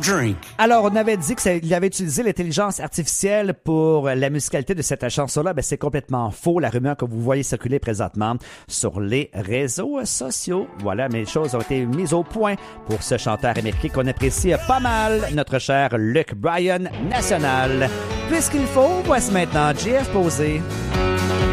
drink. Alors, on avait dit qu'il avait utilisé l'intelligence artificielle pour la musicalité de cette chanson-là. Ben, c'est complètement faux, la rumeur que vous voyez circuler présentement sur les réseaux sociaux. Voilà, mes choses ont été mises au point pour ce chanteur américain qu'on apprécie pas mal, notre cher Luke Bryan national. Puisqu'il faut, voici maintenant JF Posé.